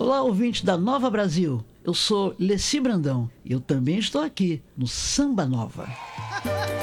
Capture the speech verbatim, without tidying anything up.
Olá, ouvinte da Nova Brasil. Eu sou Leci Brandão e eu também estou aqui no Samba Nova.